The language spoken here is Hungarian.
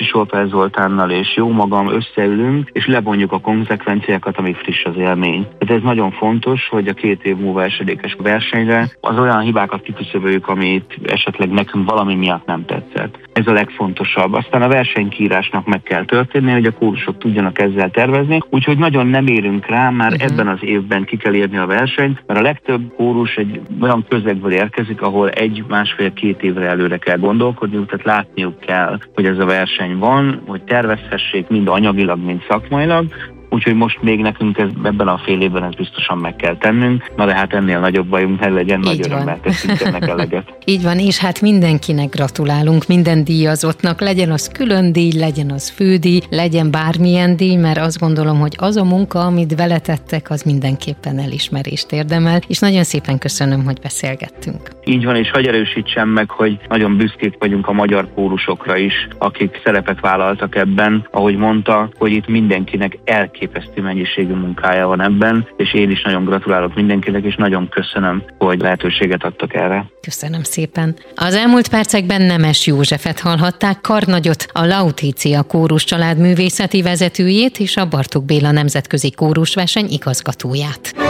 Kocsis Solpel Zoltánnal és jó magam összeülünk, és levonjuk a konzekvenciákat, amíg friss az élmény. Tehát ez nagyon fontos, hogy a 2 év múlva esedékes versenyre az olyan hibákat kiküszöböljük, amit esetleg nekünk valami miatt nem tetszett. Ez a legfontosabb. Aztán a versenykiírásnak meg kell történni, hogy a kórusok tudjanak ezzel tervezni, úgyhogy nagyon nem érünk rá, már ebben az évben ki kell érni a versenyt, mert a legtöbb kórus egy olyan közegből érkezik, ahol 1-1,5-2 évre előre kell gondolkodniuk, tehát látniuk kell, hogy ez a verseny van, hogy tervezhessék mind anyagilag, mind szakmailag. Úgyhogy most még nekünk ebben a fél évben ezt biztosan meg kell tennünk, na de hát ennél nagyobb bajunk ne legyen, nagy örömmel teszünk ennek eleget. Így van, és hát mindenkinek gratulálunk, minden díjazottnak, legyen az külön díj, legyen az fődíj, legyen bármilyen díj, mert azt gondolom, hogy az a munka, amit vele tettek, az mindenképpen elismerést érdemel, és nagyon szépen köszönöm, hogy beszélgettünk. Így van, és hadd erősítsem meg, hogy nagyon büszkék vagyunk a magyar kórusokra is, akik szerepet vállaltak ebben, ahogy mondta, hogy itt mindenkinek elképesztő mennyiségű munkája van ebben, és én is nagyon gratulálok mindenkinek, és nagyon köszönöm, hogy lehetőséget adtak erre. Köszönöm szépen. Az elmúlt percekben Nemes Józsefet hallhatták, karnagyot, a Lautícia Kórus család művészeti vezetőjét és a Bartók Béla Nemzetközi Kórusverseny igazgatóját.